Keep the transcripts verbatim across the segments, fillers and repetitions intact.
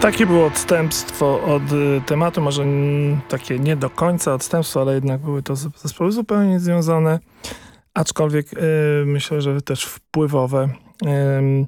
Takie było odstępstwo od y, tematu, może n, takie nie do końca odstępstwo, ale jednak były to z- zespoły zupełnie niezwiązane, aczkolwiek y, myślę, że też wpływowe. Ym,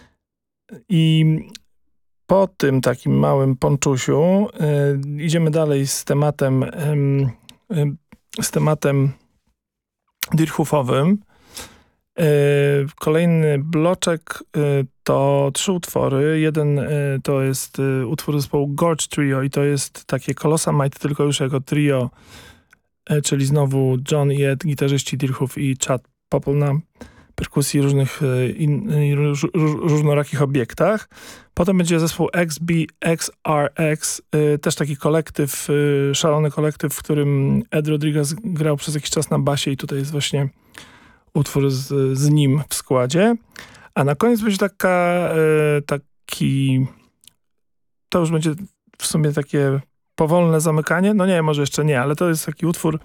I po tym takim małym ponczusiu y, idziemy dalej z tematem ym, ym, z tematem dirchufowym. Y, Kolejny bloczek y, to trzy utwory. Jeden y, to jest y, utwór zespołu Gorge Trio i to jest takie Colossamite, tylko już jako trio, y, czyli znowu John i Ed, gitarzyści dirchów i Chad Popple na perkusji różnych y, in, y, róż, róż, różnorakich obiektach. Potem będzie zespół X B X R X, y, też taki kolektyw, y, szalony kolektyw, w którym Ed Rodriguez grał przez jakiś czas na basie i tutaj jest właśnie utwór z, z nim w składzie. A na koniec będzie taka, e, taki, to już będzie w sumie takie powolne zamykanie. No nie, może jeszcze nie, ale to jest taki utwór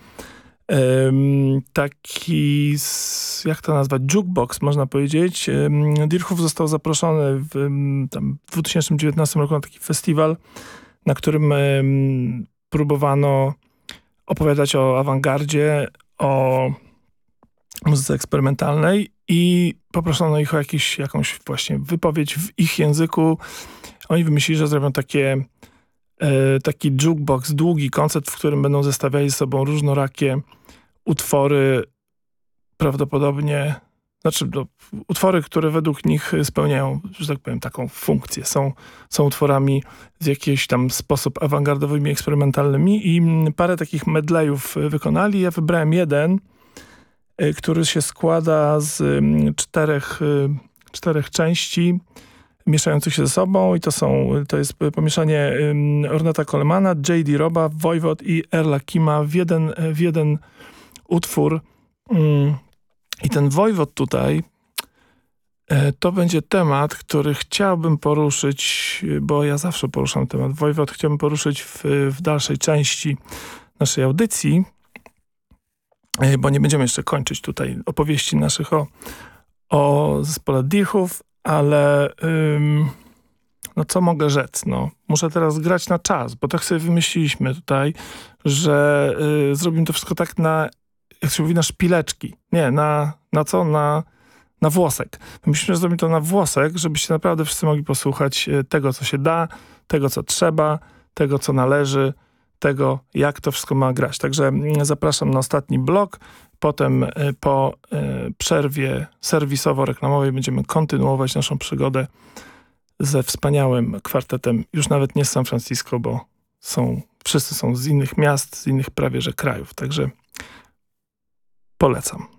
em, taki, s- jak to nazwać, jukebox można powiedzieć. Em, Dirchów został zaproszony w, em, tam w dwa tysiące dziewiętnastym roku na taki festiwal, na którym em, próbowano opowiadać o awangardzie, o muzyce eksperymentalnej i poproszono ich o jakiś, jakąś właśnie wypowiedź w ich języku. Oni wymyślili, że zrobią takie, e, taki jukebox, długi koncert, w którym będą zestawiali ze sobą różnorakie utwory, prawdopodobnie, znaczy no, utwory, które według nich spełniają, że tak powiem, taką funkcję. Są, są utworami w jakiś tam sposób awangardowymi, eksperymentalnymi i parę takich medleyów wykonali. Ja wybrałem jeden, który się składa z mm, czterech, y, czterech części mieszających się ze sobą i to są, to jest pomieszanie ym, Orneta Colemana, J D Roba, Voivod i Erla Kima w jeden, w jeden utwór. Ym, I ten Voivod tutaj y, to będzie temat, który chciałbym poruszyć, bo ja zawsze poruszam temat Voivod, chciałbym poruszyć w, w dalszej części naszej audycji, bo nie będziemy jeszcze kończyć tutaj opowieści naszych o, o zespole Dirchów, ale ym, no co mogę rzec? No, muszę teraz grać na czas, bo tak sobie wymyśliliśmy tutaj, że y, zrobimy to wszystko tak na, jak się mówi, na szpileczki. Nie, na, na co? Na, na włosek. Myślimy, że zrobimy to na włosek, żebyście naprawdę wszyscy mogli posłuchać y, tego, co się da, tego, co trzeba, tego, co należy, tego, jak to wszystko ma grać. Także zapraszam na ostatni blok. Potem y, po y, przerwie serwisowo-reklamowej będziemy kontynuować naszą przygodę ze wspaniałym kwartetem, już nawet nie z San Francisco, bo są, wszyscy są z innych miast, z innych prawie że krajów. Także polecam.